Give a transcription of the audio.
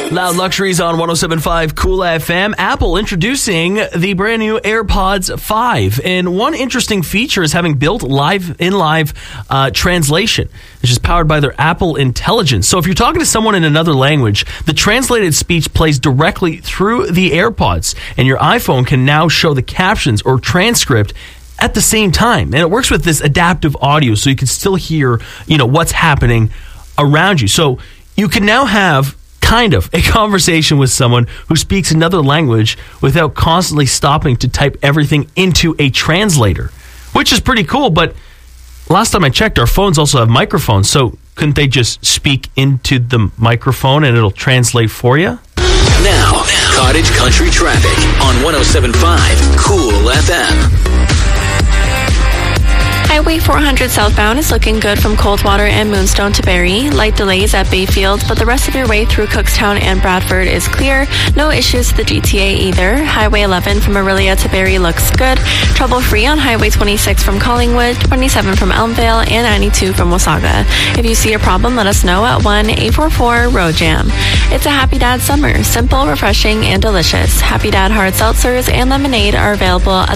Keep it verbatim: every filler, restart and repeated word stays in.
Loud Luxuries on one oh seven point five Cool F M. Apple introducing the brand new AirPods five. And one interesting feature is having built live in live uh, translation, which is powered by their Apple Intelligence. So if you're talking to someone in another language, the translated speech plays directly through the AirPods, and your iPhone can now show the captions or transcript at the same time. And it works with this adaptive audio, so you can still hear, you know, what's happening around you. So you can now have kind of a conversation with someone who speaks another language without constantly stopping to type everything into a translator, which is pretty cool. But last time I checked, our phones also have microphones, so couldn't they just speak into the microphone and it'll translate for you? Now, Cottage Country Traffic on one oh seven point five Cool F M. Highway four hundred southbound is looking good from Coldwater and Moonstone to Barrie. Light delays at Bayfield, but the rest of your way through Cookstown and Bradford is clear. No issues with the G T A either. Highway eleven from Aurelia to Barrie looks good. Trouble-free on Highway twenty-six from Collingwood, twenty-seven from Elmvale, and ninety-two from Wasaga. If you see a problem, let us know at one eight four four road jam. It's a Happy Dad summer. Simple, refreshing, and delicious. Happy Dad hard seltzers and lemonade are available at